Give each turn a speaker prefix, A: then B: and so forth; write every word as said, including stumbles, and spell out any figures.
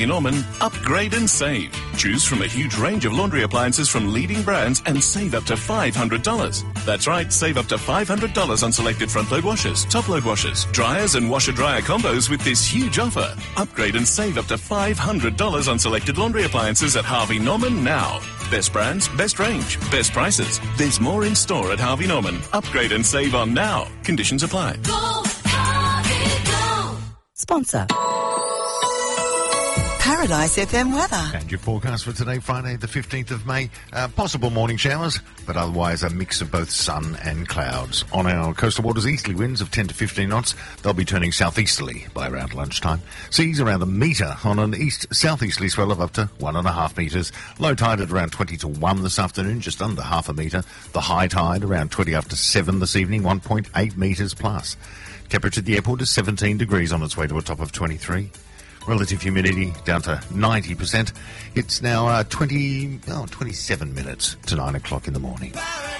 A: Norman, upgrade and save. Choose from a huge range of laundry appliances from leading brands and save up to five hundred dollars. That's right, save up to five hundred dollars on selected front-load washers, top-load washers, dryers and washer-dryer combos with this huge offer. Upgrade and save up to five hundred dollars on selected laundry appliances at Harvey Norman now. Best brands, best range, best prices. There's more in store at Harvey Norman. Upgrade and save on now. Conditions apply.
B: Go, Harvey, go.
C: Sponsor. Paradise F M weather.
D: And your forecast for today, Friday the fifteenth of May. Uh, possible morning showers, but otherwise a mix of both sun and clouds. On our coastal waters, easterly winds of ten to fifteen knots. They'll be turning southeasterly by around lunchtime. Seas around a metre on an east-southeasterly swell of up to one and a half metres. Low tide at around twenty to one this afternoon, just under half a metre. The high tide around twenty after seven this evening, one point eight metres plus. Temperature at the airport is seventeen degrees on its way to a top of twenty-three. Relative humidity down to ninety percent. It's now uh, twenty, oh, twenty-seven minutes to nine o'clock in the morning.